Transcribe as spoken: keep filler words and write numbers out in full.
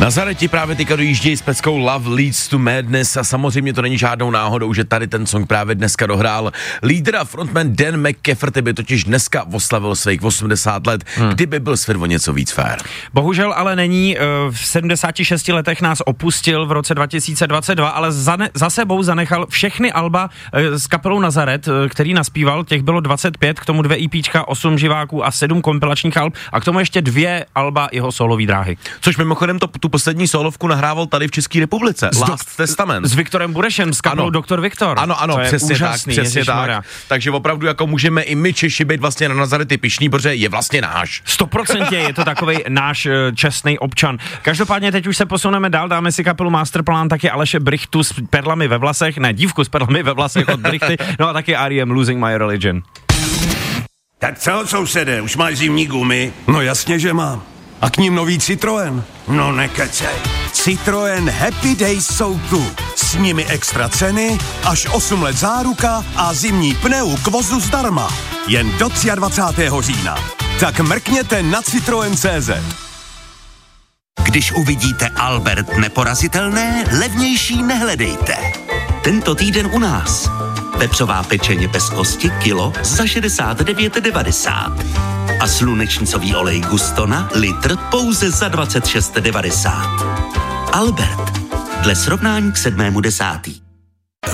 Nazareti právě teďka dojíždějí s peckou Love Leads to Madness a samozřejmě to není žádnou náhodou, že tady ten song právě dneska dohrál. Lídr a frontman Dan McCafferty by totiž dneska oslavil svých osmdesát let, hmm. kdyby byl svět o něco víc fér. Bohužel ale není, v sedmdesáti šesti letech nás opustil v roce dva tisíce dvacet dva, ale za, ne, za sebou zanechal všechny alba s kapelou Nazaret, který naspíval, těch bylo dvacet pět, k tomu dvě EPčka, osm živáků a sedm kompilačních alb a k tomu ještě dvě alba jeho solový dráhy. Což mimochodem to, tu poslední solovku nahrával tady v České republice. S Last do, Testament. S Viktorem Burešem, s kapelou doktor Viktor. Ano, ano, přesně úžasný, tak, přesně tak. Takže opravdu jako můžeme i my Češi být vlastně na Nazarety pyšný, protože je vlastně náš. sto procent je to takovej náš čestný občan. Každopádně teď už se posuneme dál, dáme si kapelu Masterplan, taky Aleše Brichtu s perlami ve vlasech, ne, dívku s perlami ve vlasech od Brichty, no a taky R E M Losing My Religion. Tak co, sousede, už máš zimní gumy? No jasně, že mám. A k ním nový Citroën. No nekecej. Citroën Happy Days jsou tu. S nimi extra ceny, až osm let záruka a zimní pneu k vozu zdarma. Jen do dvacátého třetího října. Tak mrkněte na Citroën tečka cé zet. Když uvidíte Albert neporazitelné, levnější nehledejte. Tento týden u nás. Vepřová pečeně bez kosti kilo za šedesát devět devadesát. A slunečnicový olej Gustona litr pouze za dvacet šest devadesát. Albert. Dle srovnání k sedmému desátý.